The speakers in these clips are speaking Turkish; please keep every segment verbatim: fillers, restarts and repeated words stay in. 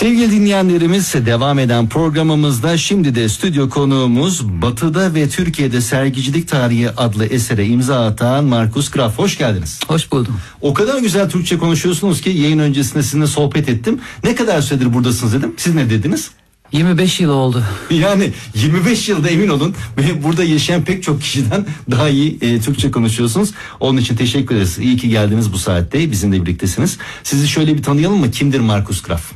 Sevgili dinleyenlerimiz, devam eden programımızda şimdi de stüdyo konuğumuz Batı'da ve Türkiye'de Sergicilik Tarihi adlı esere imza atan Markus Graf. Hoş geldiniz. Hoş buldum. O kadar güzel Türkçe konuşuyorsunuz ki yayın öncesinde sizinle sohbet ettim. Ne kadar süredir buradasınız dedim. Siz ne dediniz? yirmi beş yıl oldu. Yani yirmi beş yılda emin olun ve burada yaşayan pek çok kişiden daha iyi e, Türkçe konuşuyorsunuz. Onun için teşekkür ederiz. İyi ki geldiniz bu saatte. Bizimle birliktesiniz. Sizi şöyle bir tanıyalım mı? Kimdir Markus Graf?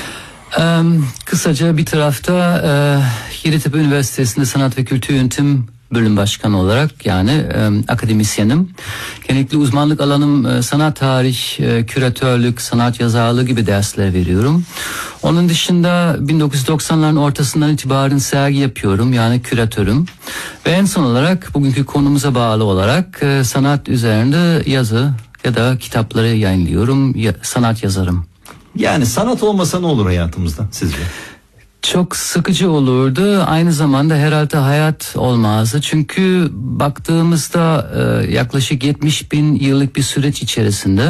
Ee, kısaca bir tarafta e, Yeditepe Üniversitesi'nde Sanat ve Kültür Yönetim Bölüm Başkanı olarak, yani e, akademisyenim. Genellikle uzmanlık alanım e, sanat tarih, e, küratörlük, sanat yazarlığı gibi dersler veriyorum. Onun dışında bin dokuz yüz doksanların ortasından itibaren sergi yapıyorum, yani küratörüm. Ve en son olarak bugünkü konumuza bağlı olarak e, sanat üzerinde yazı ya da kitapları yayınlıyorum, ya, sanat yazarım. Yani sanat olmasa ne olur hayatımızda sizce? Çok sıkıcı olurdu. Aynı zamanda herhalde hayat olmazdı. Çünkü baktığımızda e, yaklaşık yetmiş bin yıllık bir süreç içerisinde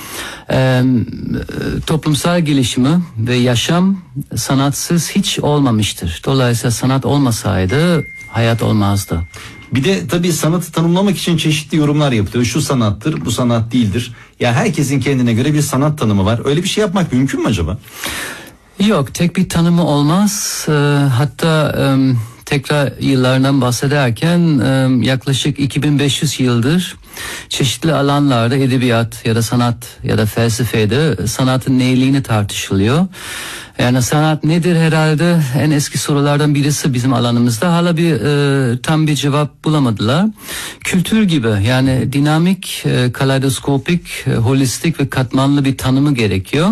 e, toplumsal gelişimi ve yaşam sanatsız hiç olmamıştır. Dolayısıyla sanat olmasaydı hayat olmazdı. Bir de tabii sanatı tanımlamak için çeşitli yorumlar yapılıyor. Şu sanattır, bu sanat değildir. Ya herkesin kendine göre bir sanat tanımı var. Öyle bir şey yapmak mümkün mü acaba? Yok, tek bir tanımı olmaz. Ee, hatta e, tekrar yıllarından bahsederken e, yaklaşık iki bin beş yüz yıldır çeşitli alanlarda edebiyat ya da sanat ya da felsefede sanatın neyliğini tartışılıyor. Yani sanat nedir herhalde en eski sorulardan birisi bizim alanımızda. Hala bir e, tam bir cevap bulamadılar. Kültür gibi, yani dinamik, e, kaleidoskopik, e, holistik ve katmanlı bir tanımı gerekiyor.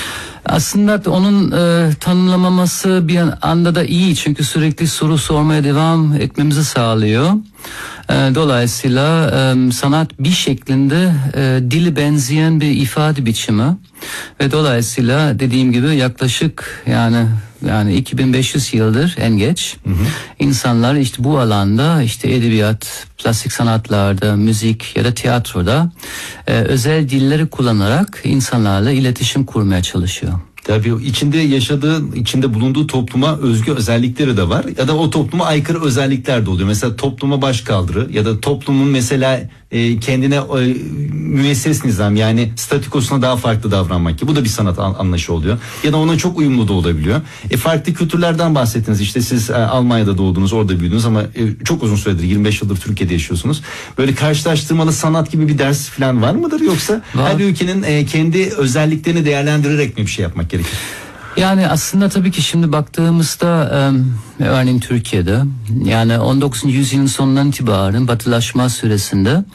Aslında onun e, tanımlamaması bir anda da iyi, çünkü sürekli soru sormaya devam etmemizi sağlıyor. E, dolayısıyla e, sanat bir şeklinde e, dili benzeyen bir ifade biçimi ve dolayısıyla dediğim gibi yaklaşık yani yani iki bin beş yüz yıldır en geç hı hı. insanlar işte bu alanda, işte edebiyat, plastik sanatlarda, müzik ya da tiyatroda e, özel dilleri kullanarak insanlarla iletişim kurmaya çalışıyor. Tabii içinde yaşadığı, içinde bulunduğu topluma özgü özellikleri de var. Ya da o topluma aykırı özellikler de oluyor. Mesela topluma başkaldırı ya da toplumun mesela e, kendine e, müesses nizam, yani statükosuna daha farklı davranmak ki bu da bir sanat anlayışı oluyor. Ya da ona çok uyumlu da olabiliyor. E, farklı kültürlerden bahsettiniz. İşte siz e, Almanya'da doğdunuz, orada büyüdünüz ama e, çok uzun süredir, yirmi beş yıldır Türkiye'de yaşıyorsunuz. Böyle karşılaştırmalı sanat gibi bir ders falan var mıdır, yoksa var. Her ülkenin e, kendi özelliklerini değerlendirerek mi bir şey yapmak gerekir? Yani aslında tabii ki şimdi baktığımızda e, örneğin Türkiye'de, yani on dokuzuncu yüzyılın sonundan itibaren batılaşma süresinde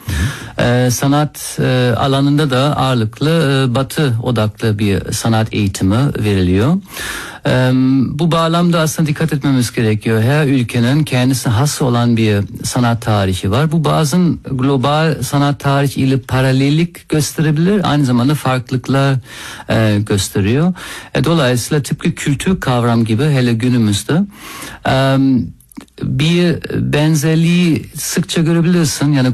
e, sanat e, alanında da ağırlıklı e, batı odaklı bir sanat eğitimi veriliyor. E, bu bağlamda aslında dikkat etmemiz gerekiyor. Her ülkenin kendisine has olan bir sanat tarihi var. Bu bazen global sanat tarihi ile paralellik gösterebilir, aynı zamanda farklılıklar e, gösteriyor. E, dolayısıyla tıpkı kültür kavram gibi hele günümüzde e, bir benzerliği sıkça görebilirsin. Yani